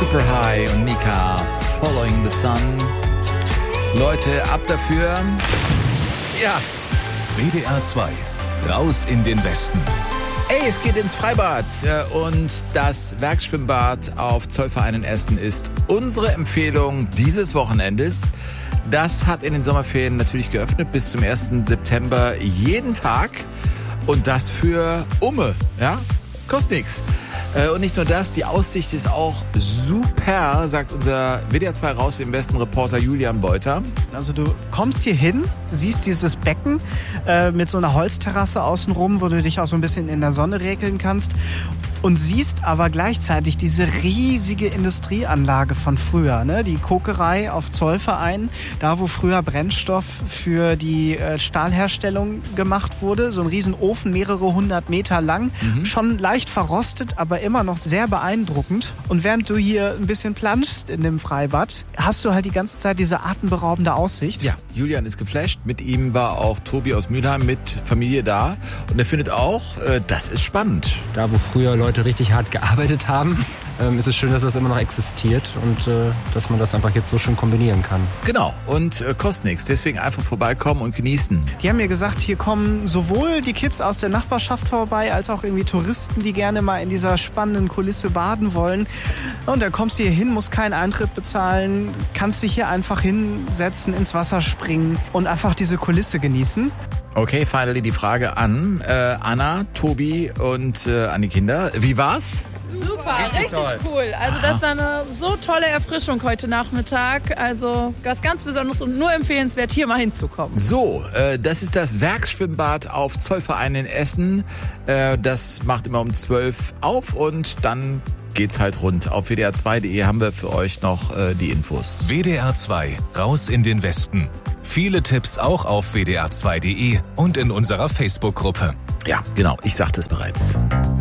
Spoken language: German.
Super High und Nika, Following the Sun. Leute, ab dafür. Ja. WDR 2, raus in den Westen. Ey, es geht ins Freibad und das Werksschwimmbad auf Zollverein in Essen ist unsere Empfehlung dieses Wochenendes. Das hat in den Sommerferien natürlich geöffnet bis zum 1. September jeden Tag und das für Umme, ja, kostet nichts. Und nicht nur das, die Aussicht ist auch super, sagt unser WDR 2 raus im Westen Reporter Julian Beuter. Also du kommst hier hin, siehst dieses Becken mit so einer Holzterrasse außenrum, wo du dich auch so ein bisschen in der Sonne regeln kannst. Und siehst aber gleichzeitig diese riesige Industrieanlage von früher, ne? Die Kokerei auf Zollverein, da wo früher Brennstoff für die Stahlherstellung gemacht wurde. So ein Riesenofen, mehrere 100 Meter lang, schon leicht verrostet, aber immer noch sehr beeindruckend. Und während du hier ein bisschen planschst in dem Freibad, hast du halt die ganze Zeit diese atemberaubende Aussicht. Ja, Julian ist geflasht. Mit ihm war auch Tobi aus Mülheim mit Familie da. Und er findet auch, das ist spannend. Da wo früher Leute richtig hart gearbeitet haben, ist es schön, dass das immer noch existiert und dass man das einfach jetzt so schön kombinieren kann. Genau, und kostet nichts. Deswegen einfach vorbeikommen und genießen. Die haben mir gesagt, hier kommen sowohl die Kids aus der Nachbarschaft vorbei, als auch irgendwie Touristen, die gerne mal in dieser spannenden Kulisse baden wollen. Und dann kommst du hier hin, musst keinen Eintritt bezahlen, kannst dich hier einfach hinsetzen, ins Wasser springen und einfach diese Kulisse genießen. Okay, finally die Frage an Anna, Tobi und an die Kinder. Wie war's? Super, richtig cool. Also das war eine so tolle Erfrischung heute Nachmittag. Also was ganz Besonderes und nur empfehlenswert, hier mal hinzukommen. So, das ist das Werksschwimmbad auf Zollverein in Essen. Das macht immer um 12 auf und dann geht's halt rund. Auf wdr2.de haben wir für euch noch die Infos. WDR 2, raus in den Westen. Viele Tipps auch auf wdr2.de und in unserer Facebook-Gruppe. Ja, genau, ich sagte es bereits.